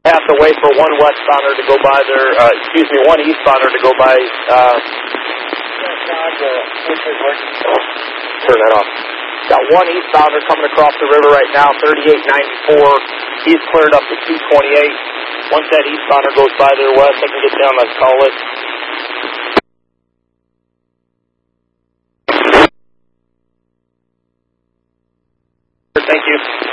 Have to wait for one westbounder to go by there, one eastbounder to go by, turn that off. Got one eastbounder coming across the river right now, 3894. He's cleared up to 228. Once that eastbounder goes by there west, I can get down and call it. Thank you.